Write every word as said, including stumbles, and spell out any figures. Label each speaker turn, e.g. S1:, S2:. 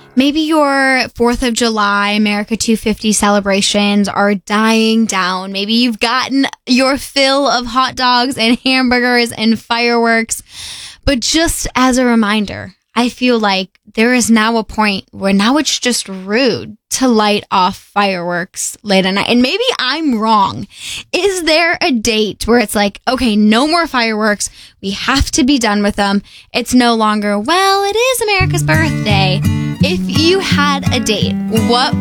S1: Maybe your fourth of July, America two fifty celebrations are dying down. Maybe you've gotten your fill of hot dogs and hamburgers and fireworks. But just as a reminder, I feel like there is now a point where now it's just rude to light off fireworks late at night. And maybe I'm wrong. Is there a date where it's like, okay, no more fireworks. We have to be done with them. It's no longer, well, it is America's birthday. If you had a date, what